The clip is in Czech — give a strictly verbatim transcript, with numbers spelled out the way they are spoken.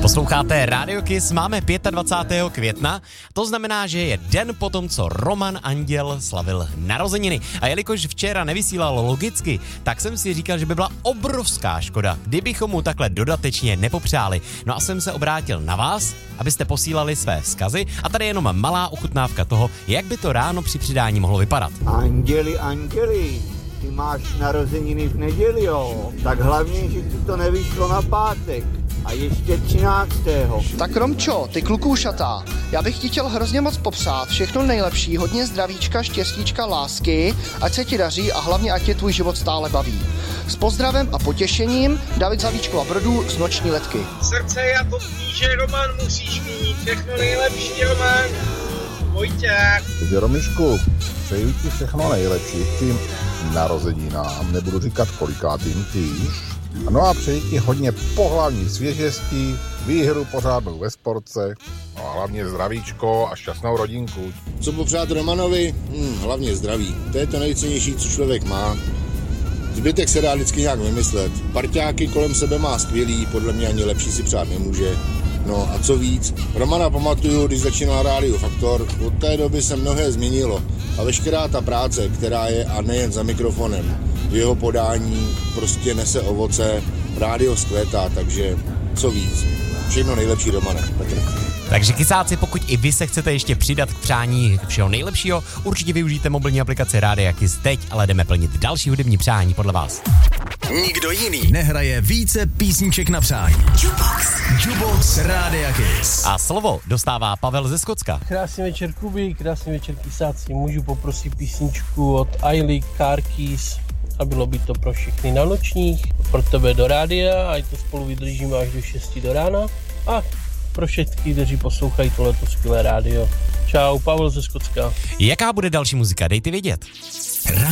Posloucháte Radio Kiss, máme dvacátého pátého května, to znamená, že je den potom, co Roman Anděl slavil narozeniny. A jelikož včera nevysílalo logicky, tak jsem si říkal, že by byla obrovská škoda, kdybychom mu takhle dodatečně nepopřáli. No a jsem se obrátil na vás, abyste posílali své vzkazy a tady je jenom malá ochutnávka toho, jak by to ráno při přidání mohlo vypadat. Anděli, anděli, ty máš narozeniny v neděli, jo? Tak hlavně, že ti to nevyšlo na pátek. A ještě třináctého Tak Romčo, ty klukůšatá, já bych ti chtěl hrozně moc popsat všechno nejlepší, hodně zdravíčka, štěstíčka, lásky, ať se ti daří a hlavně ať tě tvůj život stále baví. S pozdravem a potěšením, David Zavíčko a Brodu z Noční letky. Srdce jako kníže, Roman, musíš mít, všechno nejlepší, Roman. Vojtěch. Takže Romišku, přeju ti všechno nejlepší k tím narozeninám, nebudu říkat kolikátým týž. No a přeji ti hodně pohlavní svěžestí, výhru pořádnou ve sportce, no a hlavně zdravíčko a šťastnou rodinku. Co popřát Romanovi? Hm, hlavně zdraví. To je to nejcennější, co člověk má. Zbytek se dá vždycky nějak vymyslet. Parťáky kolem sebe má skvělý, podle mě ani lepší si přát nemůže. No a co víc, Romana pamatuju, když začínal Rádio Faktor, od té doby se mnohé změnilo a veškerá ta práce, která je a nejen za mikrofonem, v jeho podání prostě nese ovoce, rádio zkvétá, takže co víc. Všechno nejlepší, Romane. Petr. Takže kysáci, pokud i vy se chcete ještě přidat k přání všeho nejlepšího, určitě využijte mobilní aplikaci Rádia Kiss teď, ale jdeme plnit další hudební přání podle vás. Nikdo jiný nehraje více písniček na přání. Jukebox. Jukebox Rádia Kiss. A slovo dostává Pavel ze Skotska. Krásný večer, Kuby, krásný večer, kysáci. Můžu poprosit písničku od Ailey Car Keys a bylo by to pro všechny na nočních, pro tebe do rádia, ať to spolu vydržíme až do šesti do rána a pro všechny, kteří poslouchají tohleto skvělé rádio. Čau, Pavel ze Skotska. Jaká bude další muzika, dejte vědět.